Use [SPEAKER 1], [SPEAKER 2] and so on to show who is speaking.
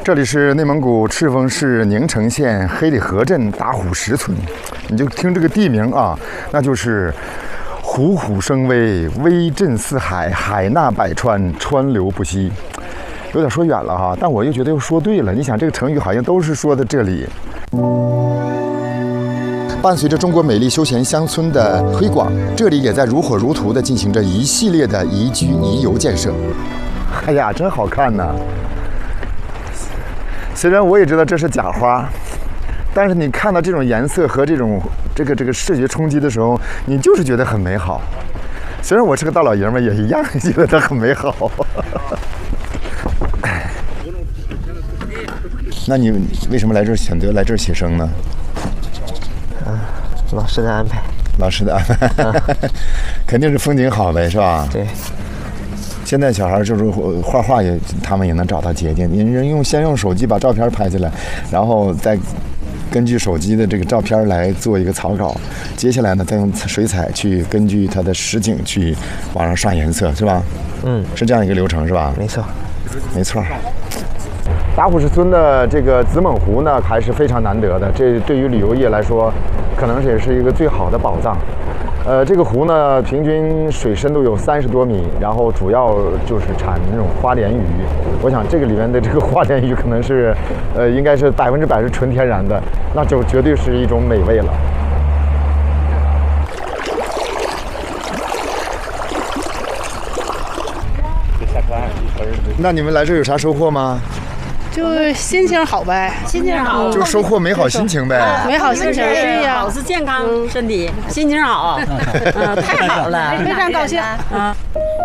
[SPEAKER 1] 这里是内蒙古赤峰市宁城县黑里河镇打虎石村，你就听这个地名啊，那就是虎虎生威，威震四海，海纳百川，川流不息。有点说远了哈，但我又觉得又说对了。你想，这个成语好像都是说的这里。伴随着中国美丽休闲乡村的推广，这里也在如火如荼地进行着一系列的宜居宜游建设。哎呀，真好看呐！虽然我也知道这是假花，但是你看到这种颜色和这种这个视觉冲击的时候，你就是觉得很美好。虽然我是个大老爷们，也一样觉得它很美好。那你为什么来这儿选择来这儿写生呢？
[SPEAKER 2] 老师的安排。
[SPEAKER 1] 老师的安排，肯定是风景好呗，是吧？
[SPEAKER 2] 对。
[SPEAKER 1] 现在小孩就是画画也，他们也能找到捷径。人先用手机把照片拍下来，然后再根据手机的这个照片来做一个草稿。接下来呢，再用水彩去根据它的实景去往上刷颜色，是吧？是这样一个流程，是吧？
[SPEAKER 2] 没错，
[SPEAKER 1] 没错。打虎石村的这个子猛湖呢，还是非常难得的。这对于旅游业来说，可能也是一个最好的宝藏。这个湖呢，平均水深度有30多米，然后主要就是产那种花鲢鱼。我想这个里面的这个花鲢鱼可能是，应该是100%是纯天然的，那就绝对是一种美味了。那你们来这有啥收获吗？
[SPEAKER 3] 就心情好呗，
[SPEAKER 4] 心情好，
[SPEAKER 1] 就收获美好心情呗。
[SPEAKER 3] 美好心情，对呀，
[SPEAKER 4] 好是健康身体，心情好，太好了，
[SPEAKER 3] 非常高兴。